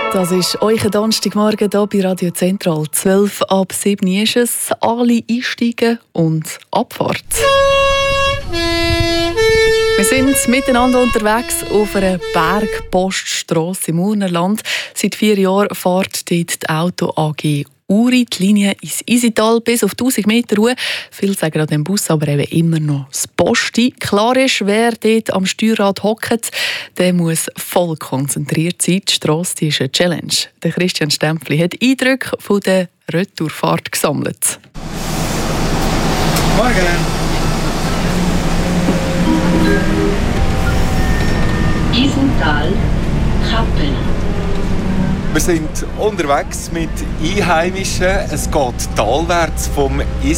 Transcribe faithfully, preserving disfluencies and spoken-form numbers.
Das ist euer Donnerstagmorgen hier bei Radio Zentral. zwölf ab sieben ist es. Alle einsteigen und Abfahrt. Wir sind miteinander unterwegs auf einer Bergpoststrasse im Urnerland. Seit vier Jahren fährt dort die Auto A G Uri die Linie ins Isital bis auf tausend Meter Ruhe. Viele sagen an dem Bus aber eben immer noch das Posti. Klar ist, wer dort am Steuerrad hockt, der muss voll konzentriert sein. Die Strasse die ist eine Challenge. Der Christian Stempfli hat Eindrücke von der Retourfahrt gesammelt. Morgen! Isental, Kappel. Wir sind unterwegs mit Einheimischen. Es geht talwärts vom